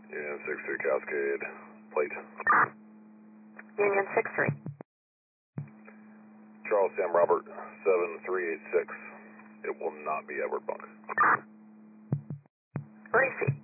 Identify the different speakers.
Speaker 1: Union 63 Cascade, plate.
Speaker 2: Union 63.
Speaker 1: Charles Sam Robert 7386. It will not be Edward Bunk.
Speaker 2: Receive.